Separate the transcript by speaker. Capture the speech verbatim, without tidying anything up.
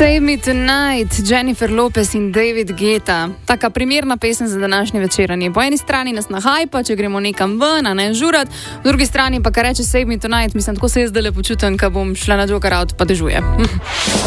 Speaker 1: Save Me Tonight, Jennifer Lopez in David Guetta. Taka primerna pesem za današnje večeranje. Po eni strani nas nahajpa, če gremo nekam ven, a ne žurat, po drugi strani pa, kar reče Save Me Tonight, mislim, tako se jaz zdaj le počutim, ko bom šla na Joker Out, pa dežuje.